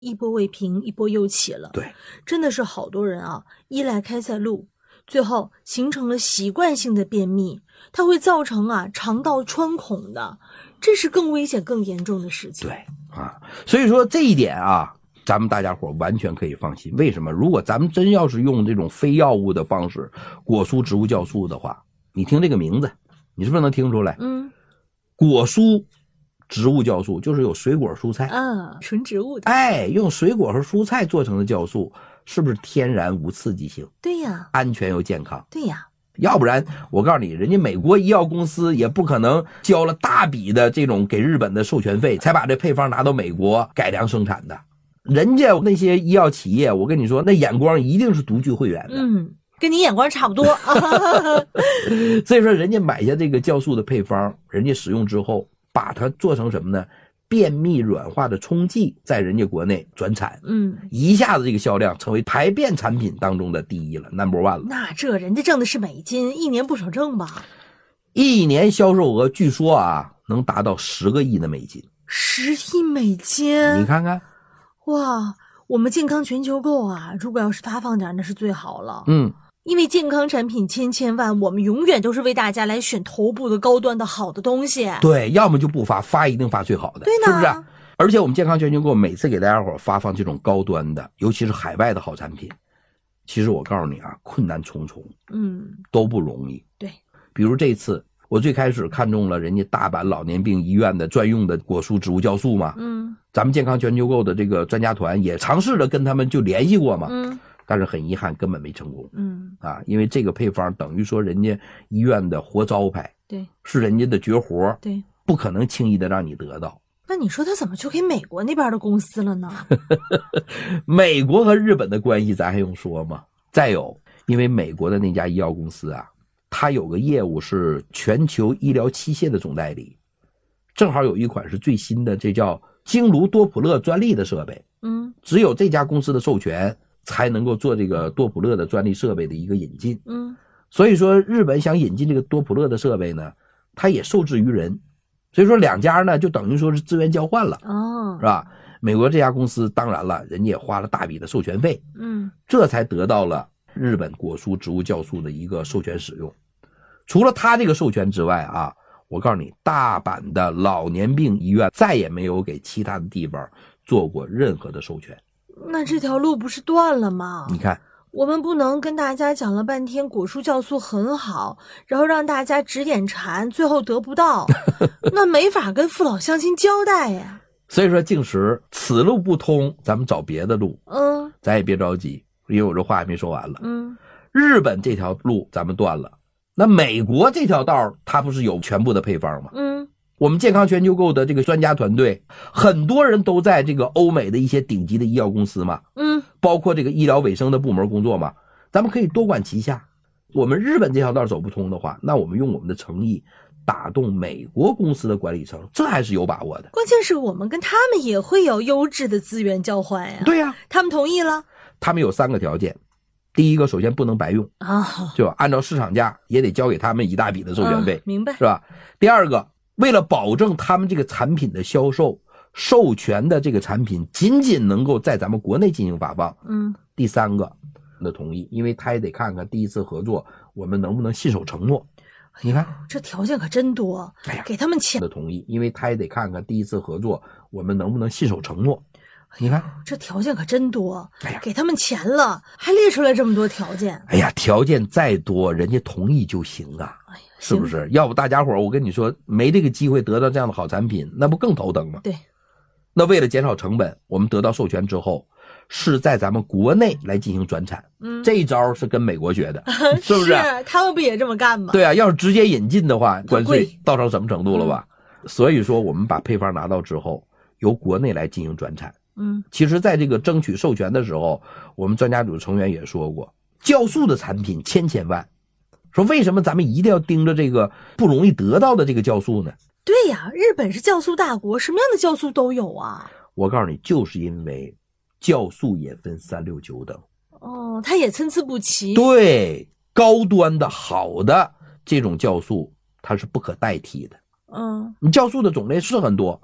一波未平，一波又起了。 对， 真的是好多人啊，依赖开塞露，最后形成了习惯性的便秘，它会造成肠道穿孔的，这是更危险、更严重的事情。 对啊，所以说这一点啊，咱们大家伙完全可以放心。为什么？如果咱们真要是用这种非药物的方式果蔬植物酵素的话，你听这个名字，你是不是能听出来？果蔬植物酵素就是有水果蔬菜纯植物的。 用水果和蔬菜做成的酵素，是不是天然无刺激性？ 对呀， 安全又健康。 对呀， 要不然我告诉你，人家美国医药公司也不可能交了大笔的这种给日本的授权费，才把这配方拿到美国改良生产的。人家那些医药企业，我跟你说，那眼光一定是独具慧眼的。 跟你眼光差不多。 所以说人家买下这个酵素的配方，人家使用之后把它做成什么呢？便秘软化的冲剂，在人家国内转产。一下子这个销量成为排便产品当中的第一了， No.1 了。 那这人家挣的是美金，一年不少挣吧？ 一年销售额据说能达到10个亿的美金。 10亿美金？ 你看看。 哇，我们健康全球购如果要是发放点那是最好了。因为健康产品千万，我们永远都是为大家来选头部的高端的好的东西。 对，要么就不发一定发最好的。 对呢， 是不是？而且我们健康全球购每次给大家伙发放这种高端的，尤其是海外的好产品，其实我告诉你困难重重。都不容易。 对， 比如这次我最开始看中了人家大阪老年病医院的专用的果蔬植物酵素嘛。咱们健康全球购的这个专家团也尝试着跟他们就联系过嘛。但是很遗憾根本没成功。因为这个配方等于说人家医院的活招牌， 对， 是人家的绝活， 对， 不可能轻易的让你得到。 那你说他怎么就给美国那边的公司了呢？ 美国和日本的关系咱还用说吗？再有，因为美国的那家医药公司它有个业务是全球医疗器械的总代理，正好有一款是最新的，这叫经颅多普勒专利的设备。只有这家公司的授权才能够做这个多普勒的专利设备的一个引进。所以说日本想引进这个多普勒的设备呢，它也受制于人，所以说两家呢就等于说是资源交换了。是吧？美国这家公司当然了，人家也花了大笔的授权费。这才得到了日本果蔬植物酵素的一个授权使用。除了他这个授权之外我告诉你，大阪的老年病医院再也没有给其他的地方做过任何的授权。 那这条路不是断了吗？ 你看， 我们不能跟大家讲了半天果蔬酵素很好，然后让大家指点馋，最后得不到，那没法跟父老乡亲交代呀。 所以说静时此路不通，咱们找别的路。咱也别着急，因为我这话还没说完了。日本这条路咱们断了，那美国这条道它不是有全部的配方吗？我们健康全球购的这个专家团队，很多人都在这个欧美的一些顶级的医药公司嘛。包括这个医疗卫生的部门工作嘛，咱们可以多管齐下。我们日本这条道走不通的话，那我们用我们的诚意打动美国公司的管理层，这还是有把握的。 关键是我们跟他们也会有优质的资源交换呀。 对呀， 他们同意了。 他们有3个条件。第一个，首先不能白用就按照市场价也得交给他们一大笔的授权费。 明白， 是吧？第二个，为了保证他们这个产品的销售，授权的这个产品仅仅能够在咱们国内进行发放。第三个的同意，因为他也得看看第一次合作我们能不能信守承诺。你看这条件可真多。给他们钱的同意，因为他也得看看第一次合作我们能不能信守承诺。你看这条件可真多。给他们钱了还列出来这么多条件。 条件再多人家同意就行啊。是不是？要不大家伙我跟你说没这个机会得到这样的好产品，那不更头疼吗？ 对。 那为了减少成本，我们得到授权之后是在咱们国内来进行转产。这一招是跟美国学的。是不是？ 他们不也这么干吗？ 对啊，要是直接引进的话，关税到成什么程度了吧？所以说我们把配方拿到之后由国内来进行转产。其实在这个争取授权的时候，我们专家组成员也说过，酵素的产品千万，说为什么咱们一定要盯着这个不容易得到的这个酵素呢？ 对呀，日本是酵素大国，什么样的酵素都有啊。 我告诉你，就是因为酵素也分3、6、9等。 它也参差不齐。 对，高端的好的这种酵素它是不可代替的。你酵素的种类是很多，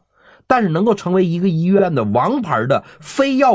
但是能够成为一个医院的王牌的非药